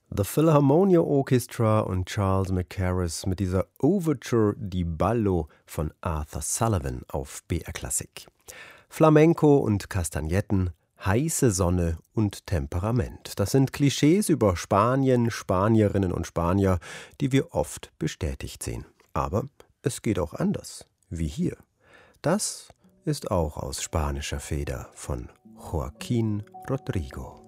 The Philharmonia Orchestra und Charles Mackerras mit dieser Overture di Ballo von Arthur Sullivan auf BR Klassik. Flamenco und Kastagnetten, heiße Sonne und Temperament. Das sind Klischees über Spanien, Spanierinnen und Spanier, die wir oft bestätigt sehen. Aber es geht auch anders, wie hier. Das ist auch aus spanischer Feder von Joaquín Rodrigo.